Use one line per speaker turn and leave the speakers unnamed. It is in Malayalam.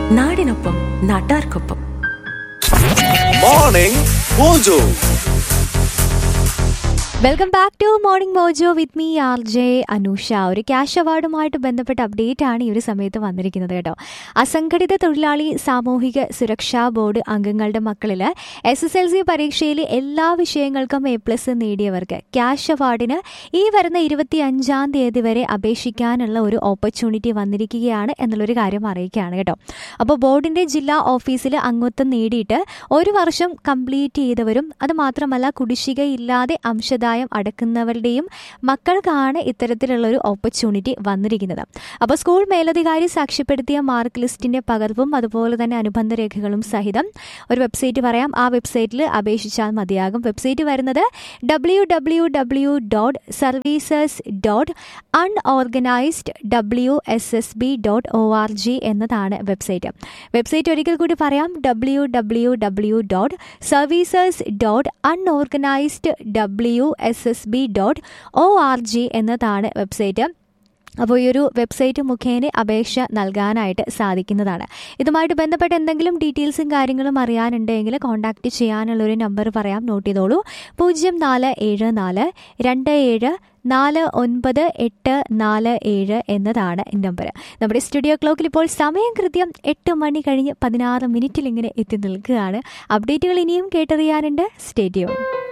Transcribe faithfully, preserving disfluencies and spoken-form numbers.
നാടിനൊപ്പം നാട്ടാർക്കൊപ്പം.
Morning mojo.
Welcome back to morning mojo with me R J Anusha. ഒരു ക്യാഷ് അവാർഡുമായിട്ട് ബന്ധപ്പെട്ട അപ്ഡേറ്റ് ആണ് ഈ ഒരു സമയത്ത് വന്നിരിക്കുന്നത് കേട്ടോ. അസംഘടിത തൊഴിലാളി സാമൂഹിക സുരക്ഷാ ബോർഡ് അംഗങ്ങളുടെ മക്കളിൽ എസ് എസ് എൽ സി പരീക്ഷയിൽ എല്ലാ വിഷയങ്ങൾക്കും എ പ്ലസ് നേടിയവർക്ക് ക്യാഷ് അവാർഡിന് ഈ വരുന്ന ഇരുപത്തി അഞ്ചാം തീയതി വരെ അപേക്ഷിക്കാനുള്ള ഒരു ഓപ്പർച്യൂണിറ്റി വന്നിരിക്കുകയാണ് എന്നുള്ളൊരു കാര്യം അറിയിക്കുകയാണ് കേട്ടോ. അപ്പോൾ ബോർഡിൻ്റെ ജില്ലാ ഓഫീസിൽ അംഗത്വം നേടിയിട്ട് ഒരു വർഷം കംപ്ലീറ്റ് ചെയ്തവരും അത് മാത്രമല്ല കുടിശ്ശികയില്ലാതെ അംശദായം അടക്കുന്നവരുടെയും മക്കൾക്കാണ് ഇത്തരത്തിലുള്ള ഒരു ഓപ്പർച്യൂണിറ്റി വന്നിരിക്കുന്നത്. അപ്പോൾ സ്കൂൾ മേലധികാരി സാക്ഷ്യപ്പെടുത്തിയ മാർക്ക് ലിസ്റ്റിന്റെ പകർപ്പും അതുപോലെ തന്നെ അനുബന്ധ രേഖകളും സഹിതം ഒരു വെബ്സൈറ്റ് പറയാം. ആ വെബ്സൈറ്റിൽ അപേക്ഷിച്ചാൽ മതിയാകും. വെബ്സൈറ്റ് വരുന്നത് W W W dot services dot unorganised W S S B dot O R G എന്നതാണ് വെബ്സൈറ്റ്. വെബ്സൈറ്റ് ഒരിക്കൽ കൂടി പറയാം. W W W dot services dot unorganised W S S B dot O R G എന്നതാണ് വെബ്സൈറ്റ്. അപ്പോൾ ഈ ഒരു വെബ്സൈറ്റ് മുഖേന അപേക്ഷ നൽകാനായിട്ട് സാധിക്കുന്നതാണ്. ഇതുമായിട്ട് ബന്ധപ്പെട്ട എന്തെങ്കിലും ഡീറ്റെയിൽസും കാര്യങ്ങളും അറിയാനുണ്ടെങ്കിൽ കോൺടാക്റ്റ് ചെയ്യാനുള്ളൊരു നമ്പർ പറയാം, നോട്ട് ചെയ്തോളൂ. പൂജ്യം നാല് ഏഴ് നാല് രണ്ട് ഏഴ് നാല് ഒൻപത് എട്ട് നാല് ഏഴ് എന്നതാണ് നമ്പർ. നമ്മുടെ സ്റ്റുഡിയോ ക്ലോക്കിൽ ഇപ്പോൾ സമയം കൃത്യം എട്ട് മണി കഴിഞ്ഞ് പതിനാറ് മിനിറ്റിൽ ഇങ്ങനെ എത്തി നിൽക്കുകയാണ്. അപ്ഡേറ്റുകൾ ഇനിയും കേട്ടറിയാനുണ്ട്. Stay tune.